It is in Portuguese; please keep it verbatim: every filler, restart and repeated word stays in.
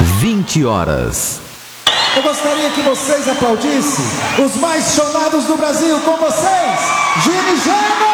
vinte horas. Eu gostaria que vocês aplaudissem os mais chorados do Brasil com vocês, Gini Geno!